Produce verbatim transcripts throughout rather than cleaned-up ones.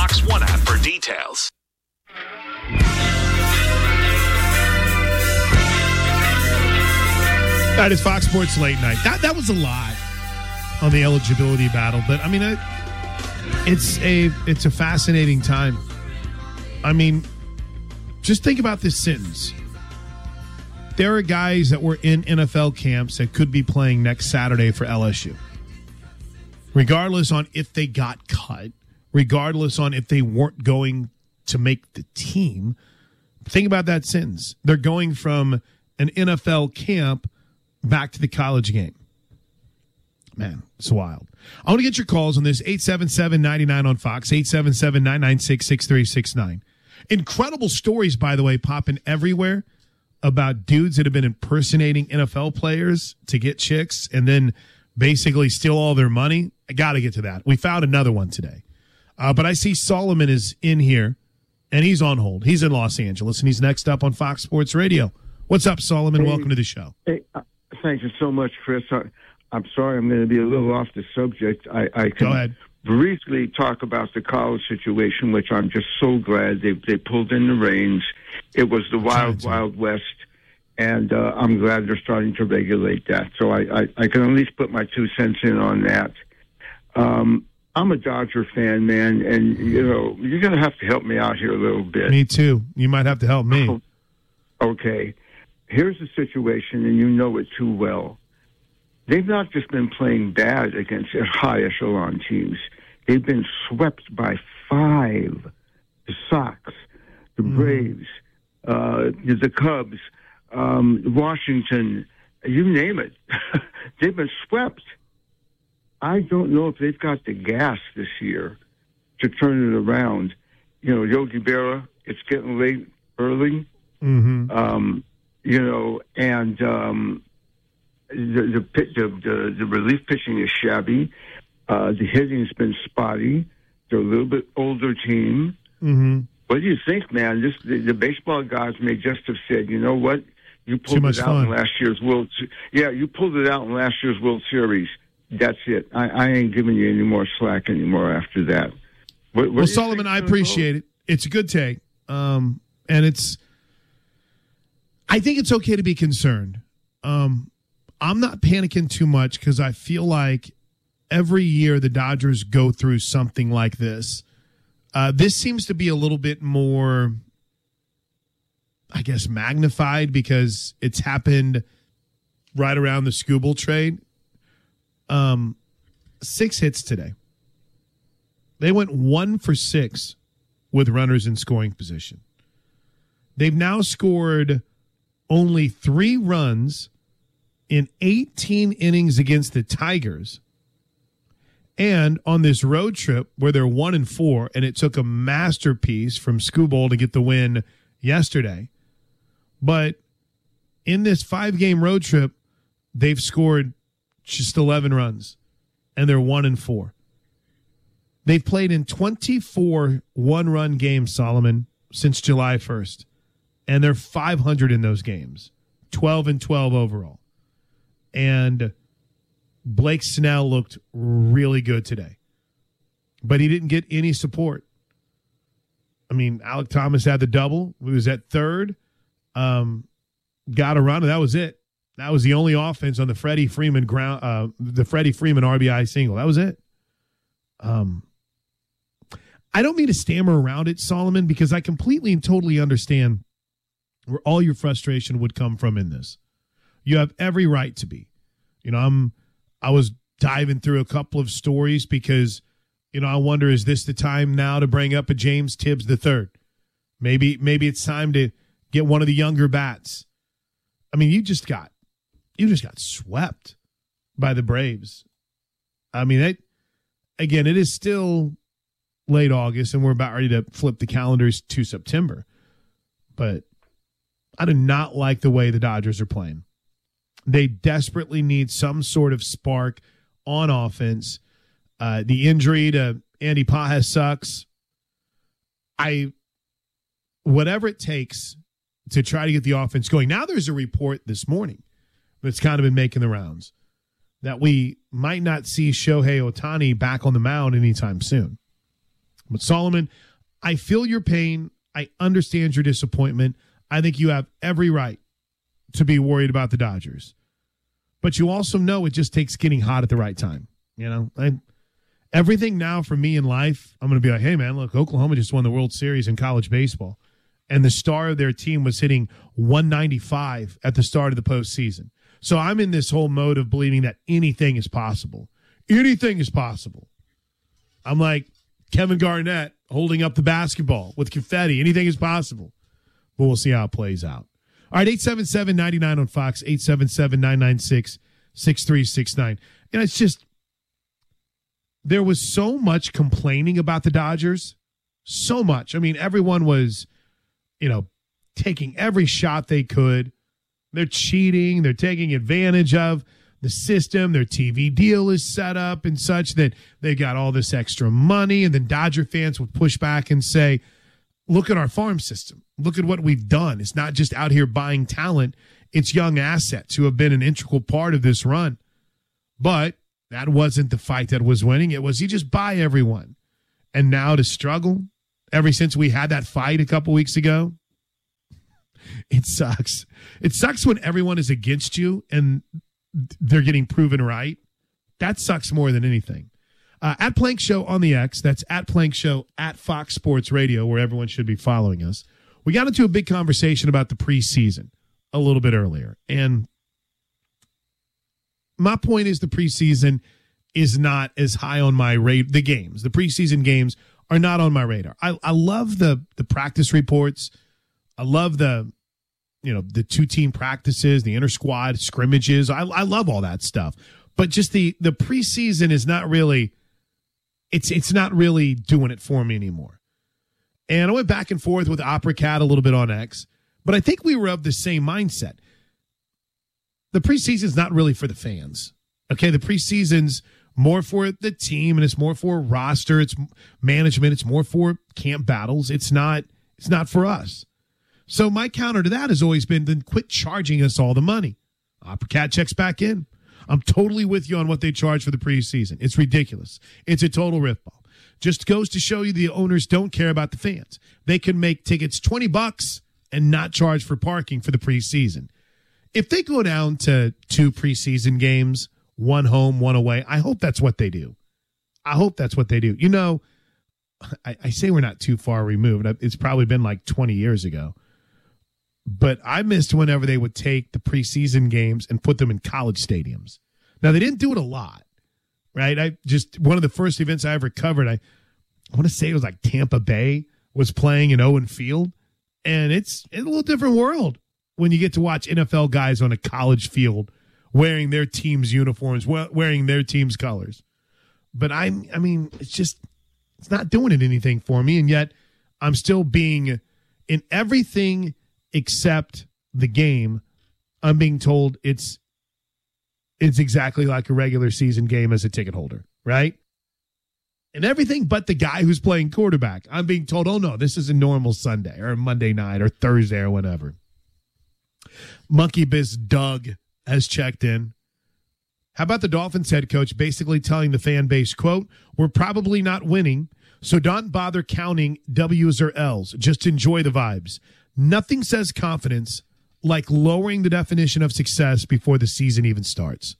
Fox One app for details. That is Fox Sports Late Night. That that was a lot on the eligibility battle, but I mean, it, it's a it's a fascinating time. I mean, just think about this sentence. There are guys that were in N F L camps that could be playing next Saturday for L S U. Regardless on if they got cut, regardless on if they weren't going to make the team, think about that sentence. They're going from an N F L camp back to the college game. Man, it's wild. I want to get your calls on this. eight seven seven, nine nine on Fox, eight seven seven, nine nine six, six three six nine. Incredible stories, by the way, popping everywhere about dudes that have been impersonating N F L players to get chicks and then basically steal all their money. I got to get to that. We found another one today. Uh, but I see Solomon is in here, and he's on hold. He's in Los Angeles, and he's next up on Fox Sports Radio. What's up, Solomon? Hey, Welcome to the show. Hey, uh, thank you so much, Chris. I, I'm sorry I'm going to be a little off the subject. I, I can Go ahead. briefly talk about the college situation, which I'm just so glad they they pulled in the reins. It was the wild, wild west, and uh, I'm glad they're starting to regulate that. So I, I, I can at least put my two cents in on that. Um, I'm a Dodger fan, man, and, you know, you're going to have to help me out here a little bit. Me too. You might have to help me. Oh, okay. Here's the situation, and you know it too well. They've not just been playing bad against high echelon teams. They've been swept by five. The Sox, the Braves, uh, the Cubs, um, Washington, you name it. They've been swept. I don't know if they've got the gas this year to turn it around. You know, Yogi Berra, it's getting late early. Mm-hmm. Um, you know, and um, the, the, the the the relief pitching is shabby. Uh, the hitting's been spotty. They're a little bit older team. Mm-hmm. What do you think, man? This the, the baseball guys may just have said, you know what? You pulled it out fun. in last year's World. Yeah, you pulled it out in last year's World Series. That's it. I, I ain't giving you any more slack anymore after that. What, what well, Solomon, I appreciate it. It's a good take, um, and it's. I think it's okay to be concerned. Um, I'm not panicking too much because I feel like every year the Dodgers go through something like this. Uh, this seems to be a little bit more, I guess, magnified because it's happened right around the Skubal trade. Um, six hits today. They went one for six with runners in scoring position. They've now scored only three runs in eighteen innings against the Tigers. And on this road trip where they're one and four, and it took a masterpiece from Skubal to get the win yesterday. But in this five-game road trip, they've scored just eleven runs, and they're one and four. They've played in twenty-four one-run games, Solomon, since July first, and they're five hundred in those games, twelve and twelve overall. And Blake Snell looked really good today, but he didn't get any support. I mean, Alec Thomas had the double. He was at third, um, got a run, and that was it. That was the only offense on the Freddie Freeman ground, uh, the Freddie Freeman R B I single. That was it. Um, I don't mean to stammer around it, Solomon, because I completely and totally understand where all your frustration would come from in this. You have every right to be. You know, I'm. I was diving through a couple of stories because, you know, I wonder, is this the time now to bring up a James Tibbs the third? Maybe, maybe it's time to get one of the younger bats. I mean, you just got. You just got swept by the Braves. I mean, it, again, it is still late August, and we're about ready to flip the calendars to September. But I do not like the way the Dodgers are playing. They desperately need some sort of spark on offense. Uh, the injury to Andy Pages sucks. I, whatever it takes to try to get the offense going. Now there's a report this morning that's kind of been making the rounds that we might not see Shohei Ohtani back on the mound anytime soon. But Solomon, I feel your pain. I understand your disappointment. I think you have every right to be worried about the Dodgers. But you also know it just takes getting hot at the right time. You know, I, everything now for me in life, I'm going to be like, hey, man, look, Oklahoma just won the World Series in college baseball. And the star of their team was hitting one ninety-five at the start of the postseason. So I'm in this whole mode of believing that anything is possible. Anything is possible. I'm like Kevin Garnett holding up the basketball with confetti. Anything is possible. But we'll see how it plays out. All right, eight seven seven, nine nine on Fox, eight seven seven, nine nine six, six three six nine. And it's just, there was so much complaining about the Dodgers. So much. I mean, everyone was, you know, taking every shot they could. They're cheating. They're taking advantage of the system. Their T V deal is set up and such that they got all this extra money. And then Dodger fans would push back and say, look at our farm system. Look at what we've done. It's not just out here buying talent. It's young assets who have been an integral part of this run. But that wasn't the fight that was winning. It was you just buy everyone. And now to struggle ever since we had that fight a couple weeks ago, it sucks. It sucks when everyone is against you and they're getting proven right. That sucks more than anything. Uh, at Plank Show on the X, that's at Plank Show at Fox Sports Radio, where everyone should be following us. We got into a big conversation about the preseason a little bit earlier. And my point is the preseason is not as high on my radar. The games, the preseason games are not on my radar. I, I love the the practice reports. I love the, you know, the two-team practices, the inter-squad scrimmages. I, I love all that stuff. But just the the preseason is not really, it's it's not really doing it for me anymore. And I went back and forth with Opera Cat a little bit on X, but I think we were of the same mindset. The preseason's not really for the fans. Okay, the preseason's more for the team, and it's more for roster, it's management, it's more for camp battles. It's not it's not for us. So my counter to that has always been, then quit charging us all the money. Opera Cat checks back in. I'm totally with you on what they charge for the preseason. It's ridiculous. It's a total ripoff. Just goes to show you the owners don't care about the fans. They can make tickets twenty bucks and not charge for parking for the preseason. If they go down to two preseason games, one home, one away, I hope that's what they do. I hope that's what they do. You know, I, I say we're not too far removed. It's probably been like twenty years ago. But I missed whenever they would take the preseason games and put them in college stadiums. Now, they didn't do it a lot, right? I just, one of the first events I ever covered, I, I want to say it was like Tampa Bay was playing in Owen Field. And it's, it's a little different world when you get to watch N F L guys on a college field wearing their team's uniforms, wearing their team's colors. But I'm, I mean, it's just, it's not doing it anything for me. And yet I'm still being, in everything except the game, I'm being told it's it's exactly like a regular season game as a ticket holder, right? And everything but the guy who's playing quarterback, I'm being told, oh, no, this is a normal Sunday or a Monday night or Thursday or whatever. Monkey Biz Doug has checked in. How about the Dolphins head coach basically telling the fan base, quote, we're probably not winning, so don't bother counting W's or L's. Just enjoy the vibes. Nothing says confidence like lowering the definition of success before the season even starts.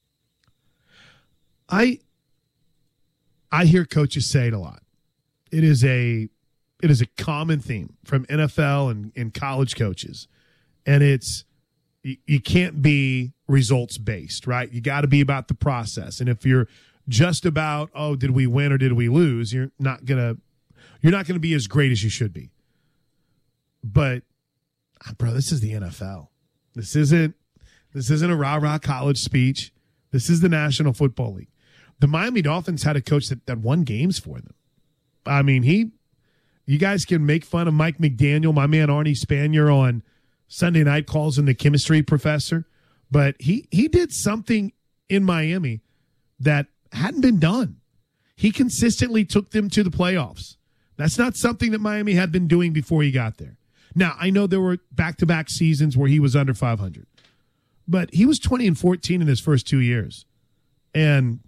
I I hear coaches say it a lot. It is a it is a common theme from N F L and, and college coaches. And it's you, you can't be results based, right? You got to be about the process. And if you're just about, oh, did we win or did we lose, you're not gonna you're not gonna be as great as you should be. But, bro, this is the N F L. This isn't this isn't a rah-rah college speech. This is the National Football League. The Miami Dolphins had a coach that, that won games for them. I mean, he, you guys can make fun of Mike McDaniel, my man Arnie Spanier on Sunday night calls him the chemistry professor, but he he did something in Miami that hadn't been done. He consistently took them to the playoffs. That's not something that Miami had been doing before he got there. Now, I know there were back-to-back seasons where he was under five hundred, but he was twenty and fourteen in his first two years. And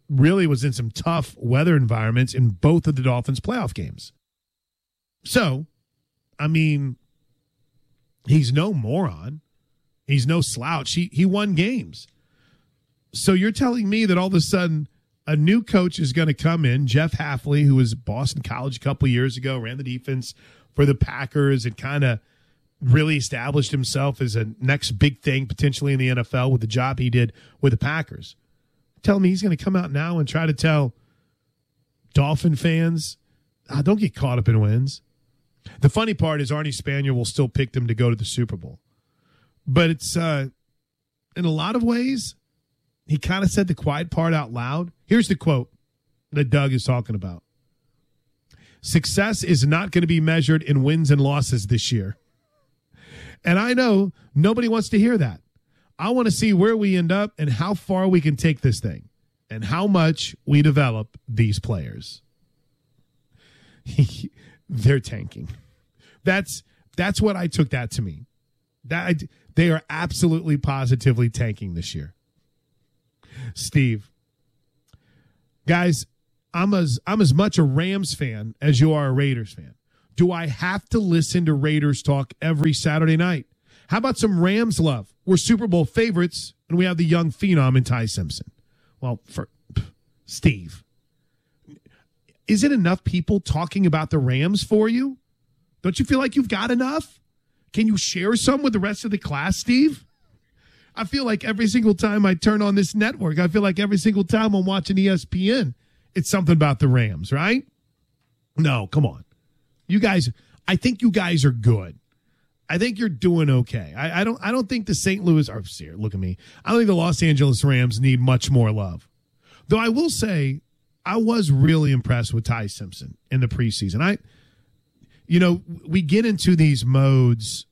really was in some tough weather environments in both of the Dolphins' playoff games. So, I mean, he's no moron. He's no slouch. He, he won games. So you're telling me that all of a sudden a new coach is going to come in, Jeff Hafley, who was Boston College a couple years ago, ran the defense for the Packers and kind of really established himself as a next big thing potentially in the N F L with the job he did with the Packers. Tell me he's going to come out now and try to tell Dolphin fans, ah, don't get caught up in wins. The funny part is Arnie Spanier will still pick them to go to the Super Bowl. But it's, uh, in a lot of ways, he kind of said the quiet part out loud. Here's the quote that Doug is talking about. Success is not going to be measured in wins and losses this year. And I know nobody wants to hear that. I want to see where we end up and how far we can take this thing and how much we develop these players. They're tanking. That's that's what I took that to mean. That they are absolutely positively tanking this year. Steve, guys, I'm as I'm as much a Rams fan as you are a Raiders fan. Do I have to listen to Raiders talk every Saturday night? How about some Rams love? We're Super Bowl favorites, and we have the young phenom in Ty Simpson. Well, for Steve, is it enough people talking about the Rams for you? Don't you feel like you've got enough? Can you share some with the rest of the class, Steve? I feel like every single time I turn on this network, I feel like every single time I'm watching E S P N, it's something about the Rams, right? No, come on. You guys, I think you guys are good. I think you're doing okay. I, I don't I don't think the Saint Louis, or look at me, I don't think the Los Angeles Rams need much more love. Though I will say, I was really impressed with Ty Simpson in the preseason. I, you know, we get into these modes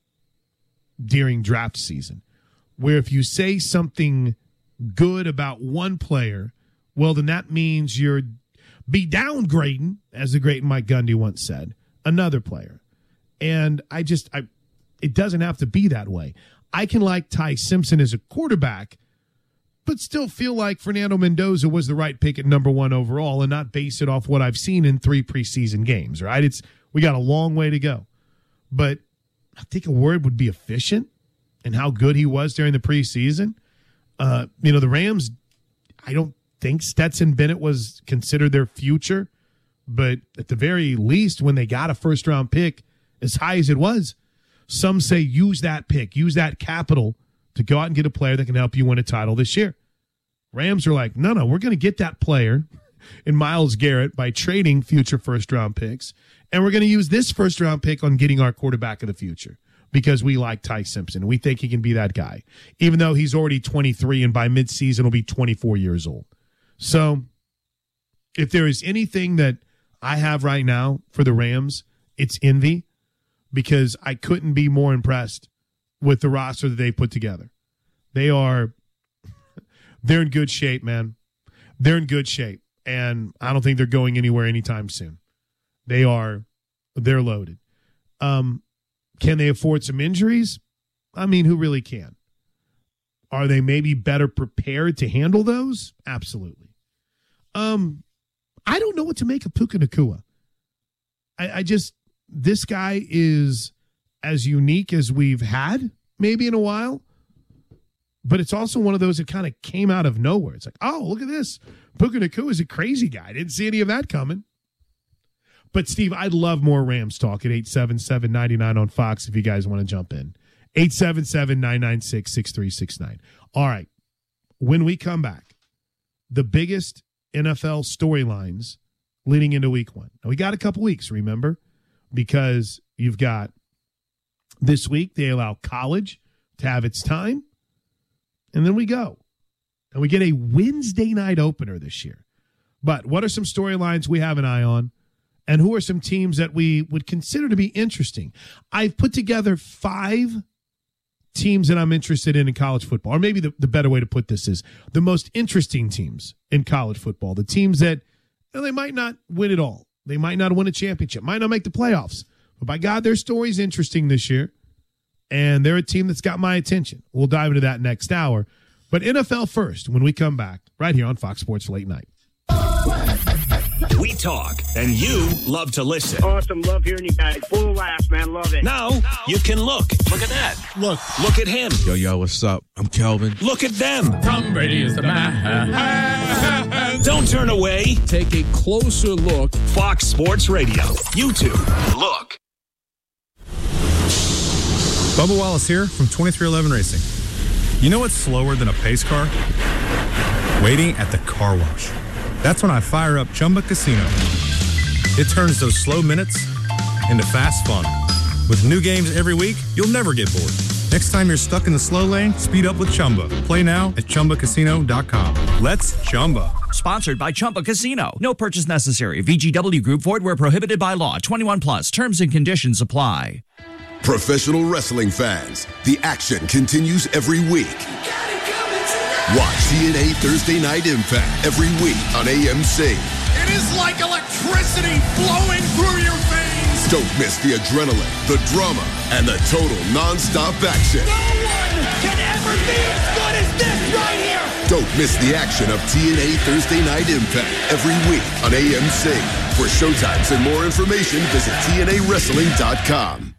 during draft season where if you say something good about one player, well, then that means you're be downgrading, as the great Mike Gundy once said, another player. And I just, I, it doesn't have to be that way. I can like Ty Simpson as a quarterback, but still feel like Fernando Mendoza was the right pick at number one overall and not base it off what I've seen in three preseason games, right? It's, we got a long way to go. But I think a word would be efficient and how good he was during the preseason. Uh, you know, the Rams, I don't think Stetson Bennett was considered their future, but at the very least, when they got a first-round pick, as high as it was, some say use that pick, use that capital to go out and get a player that can help you win a title this year. Rams are like, no, no, we're going to get that player in Myles Garrett by trading future first-round picks, and we're going to use this first-round pick on getting our quarterback of the future because we like Ty Simpson. We think he can be that guy, even though he's already twenty-three and by midseason will be twenty-four years old. So if there is anything that I have right now for the Rams, it's envy because I couldn't be more impressed with the roster that they put together. They are, they're in good shape, man. They're in good shape, and I don't think they're going anywhere anytime soon. They are, they're loaded. Um, can they afford some injuries? I mean, who really can? Are they maybe better prepared to handle those? Absolutely. Um, I don't know what to make of Puka Nacua. I, I just, this guy is as unique as we've had maybe in a while, but it's also one of those that kind of came out of nowhere. It's like, oh, look at this. Puka Nacua is a crazy guy. I didn't see any of that coming. But, Steve, I'd love more Rams talk at eight seven seven, nine nine on Fox if you guys want to jump in. eight seven seven, nine nine six, six three six nine. All right. When we come back, the biggest N F L storylines leading into week one. Now, we got a couple weeks, remember, because you've got this week, they allow college to have its time, and then we go. And we get a Wednesday night opener this year. But what are some storylines we have an eye on? And who are some teams that we would consider to be interesting? I've put together five teams that I'm interested in in college football. Or maybe the, the better way to put this is the most interesting teams in college football. The teams that, you know, they might not win it all. They might not win a championship, might not make the playoffs. But by God, their story's interesting this year. And they're a team that's got my attention. We'll dive into that next hour. But N F L first when we come back right here on Fox Sports Late Night. We talk, and you love to listen. Awesome. Love hearing you guys. Full of laughs, man. Love it. Now, you can look. Look at that. Look. Look at him. Yo, yo, what's up? I'm Kelvin. Look at them. Tom Brady is the man. Don't turn away. Take a closer look. Fox Sports Radio. YouTube. Look. Bubba Wallace here from twenty-three eleven Racing. You know what's slower than a pace car? Waiting at the car wash. That's when I fire up Chumba Casino. It turns those slow minutes into fast fun. With new games every week, you'll never get bored. Next time you're stuck in the slow lane, speed up with Chumba. Play now at Chumba Casino dot com. Let's Chumba. Sponsored by Chumba Casino. No purchase necessary. V G W Group. Void where prohibited by law. twenty-one plus. Terms and conditions apply. Professional wrestling fans, the action continues every week. Watch T N A Thursday Night Impact every week on A M C. It is like electricity flowing through your veins. Don't miss the adrenaline, the drama, and the total non-stop action. No one can ever be as good as this right here. Don't miss the action of T N A Thursday Night Impact every week on A M C. For showtimes and more information, visit T N A wrestling dot com.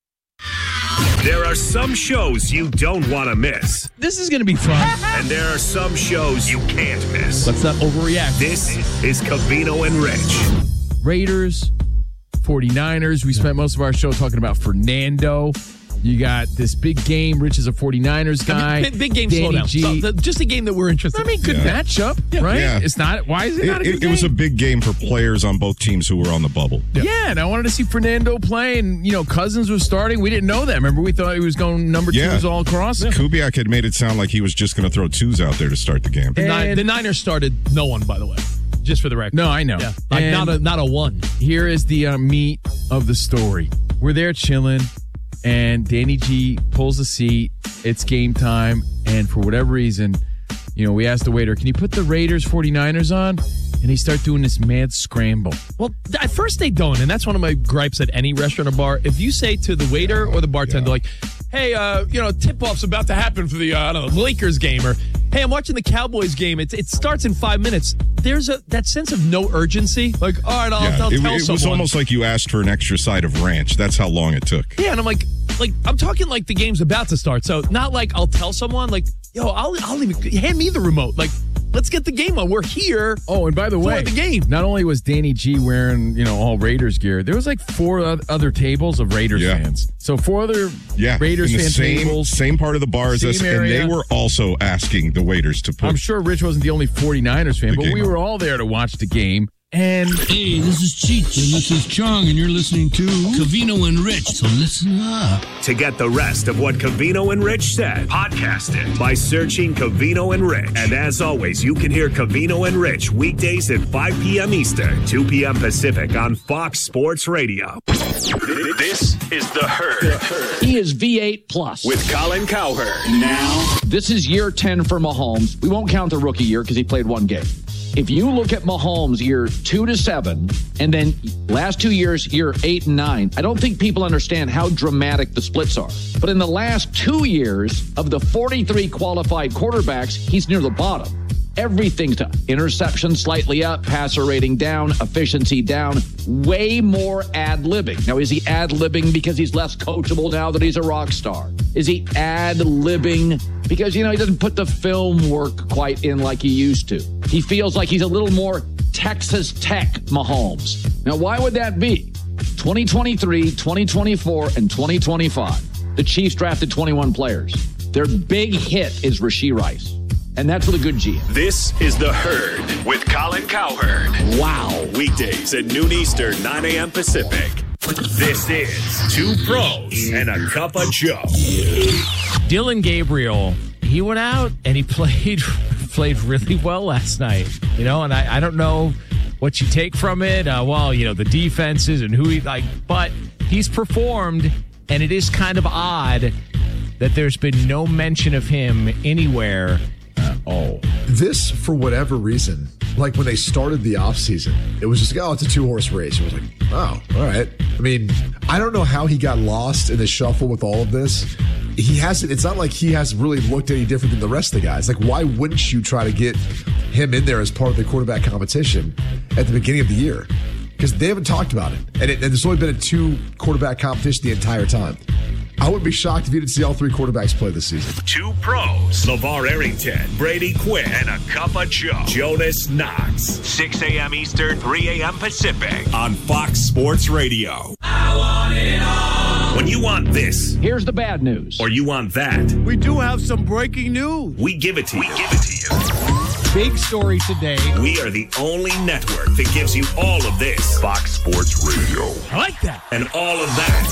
There are some shows you don't want to miss. This is going to be fun. And there are some shows you can't miss. Let's not overreact. This is Covino and Rich. Raiders, forty-niners. We spent most of our show talking about Fernando. You got this big game. Rich is a forty-niners guy. I mean, big, big game, Danny slow down. G. So, the, just a game that we're interested in. I mean, good Yeah. matchup, Yeah. right? Yeah. It's not. Why is it, It, not a good it, game? it was a big game for players on both teams who were on the bubble. Yeah. yeah, and I wanted to see Fernando play, and, you know, Cousins was starting. We didn't know that. Remember, we thought he was going number Yeah. twos all across. Yeah. Kubiak had made it sound like he was just going to throw twos out there to start the game. The, Nin- And- the Niners started no one, by the way, just for the record. No, I know. Yeah. Like, And not a not a one. Here is the uh, meat of the story. We're there chilling, and Danny G pulls a seat. It's game time, and for whatever reason, you know, we asked the waiter, can you put the Raiders forty-niners on? And he started doing this mad scramble. Well, th- at first they don't, and that's one of my gripes at any restaurant or bar. If you say to the waiter or the bartender, Yeah. like, hey, uh, you know, tip-off's about to happen for the, uh, I don't know, Lakers game, or, hey, I'm watching the Cowboys game. It, it starts in five minutes. There's a that sense of no urgency. Like, all right, I'll, Yeah, I'll it, tell it someone. was almost like you asked for an extra side of ranch. That's how long it took. Yeah, and I'm like, like I'm talking like the game's about to start. So not like I'll tell someone, like, yo, I'll, I'll even hand me the remote. Like, let's get the game on. We're here. Oh, and by the for way, the game. not only was Danny G wearing, you know, all Raiders gear, there was like four oth- other tables of Raiders Yeah. fans. So four other Yeah, Raiders in the fan same, tables. same part of the bar as Same us, and area. they were also asking the waiters to put. I'm sure Rich wasn't the only forty-niners fan, The but game we on. were all there to watch the game. And Hey, this is Cheech, and this is Chong, and you're listening to Covino and Rich, so listen up. To get the rest of what Covino and Rich said, podcast it by searching Covino and Rich. And as always, you can hear Covino and Rich weekdays at five p.m. Eastern, two p.m. Pacific on Fox Sports Radio. This is The Herd He is V eight plus. with Colin Cowherd. Now, this is year ten for Mahomes. We won't count the rookie year because he played one game. If you look at Mahomes year two to seven, and then last two years, year eight and nine, I don't think people understand how dramatic the splits are. But in the last two years of the forty-three qualified quarterbacks, he's near the bottom. Everything's to interception slightly up, passer rating down, efficiency down, way more ad-libbing. Now, is he ad-libbing because he's less coachable now that he's a rock star? Is he ad-libbing because, you know, he doesn't put the film work quite in like he used to? He feels like he's a little more Texas Tech Mahomes. Now, why would that be? twenty twenty-three, twenty twenty-four, and twenty twenty-five. The Chiefs drafted twenty-one players. Their big hit is Rashee Rice. And that's with a good G M. This is The Herd with Colin Cowherd. Wow. Weekdays at noon Eastern, nine a.m. Pacific. This is Two Pros and a Cup of Joe. Dylan Gabriel, he went out and he played played really well last night. You know, and I, I don't know what you take from it. Uh, well, you know, the defenses and who he like, but he's performed, and it is kind of odd that there's been no mention of him anywhere. Oh, this, for whatever reason, like when they started the offseason, it was just, oh, it's a two-horse race. It was like, oh, all right. I mean, I don't know how he got lost in the shuffle with all of this. He hasn't, it's not like he has really looked any different than the rest of the guys. Like, why wouldn't you try to get him in there as part of the quarterback competition at the beginning of the year because they haven't talked about it. And, it, and there's only been a two quarterback competition the entire time. I wouldn't be shocked if you didn't see all three quarterbacks play this season. Two pros, LeVar Arrington, Brady Quinn, and a cup of Joe, Jonas Knox. six a.m. Eastern, three a.m. Pacific on Fox Sports Radio. I want it all. When you want this, here's the bad news. Or you want that, we do have some breaking news. We give it to you. We give it to you. Big story today. We are the only network that gives you all of this. Fox Sports Radio. I like that. And all of that.